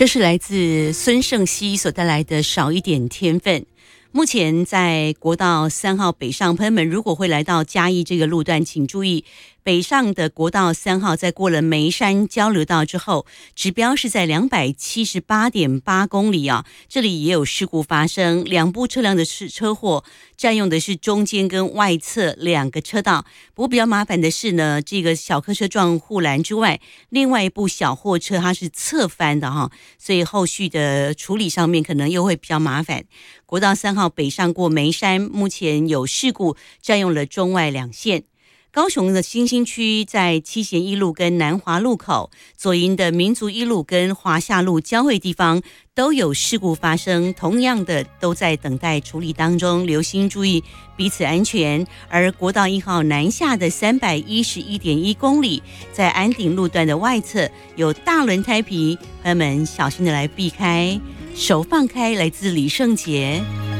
这是来自孙盛熙所带来的少一点天分。目前在国道3号北上，朋友们如果会来到嘉义这个路段，请注意北上的国道3号在过了梅山交流道之后，指标是在 278.8 公里啊，这里也有事故发生，两部车辆的车祸占用的是中间跟外侧两个车道。不过比较麻烦的是呢，这个小客车撞护栏之外，另外一部小货车它是侧翻的哈，所以后续的处理上面可能又会比较麻烦。国道3号北上过梅山，目前有事故占用了中外两线。高雄的新兴区在七贤一路跟南华路口，左营的民族一路跟华夏路交汇地方都有事故发生，同样的都在等待处理当中，留心注意彼此安全。而国道1号南下的 311.1 公里，在安顶路段的外侧有大轮胎皮，朋友们小心的来避开。手放开，来自李圣杰。